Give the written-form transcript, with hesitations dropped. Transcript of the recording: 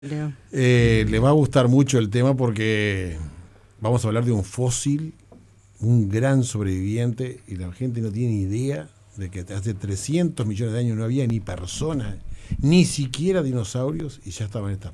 Leo. Le va a gustar mucho el tema porque vamos a hablar de un fósil, un gran sobreviviente, y la gente no tiene idea de que hace 300 millones de años no había ni personas, ni siquiera dinosaurios, y ya estaban estas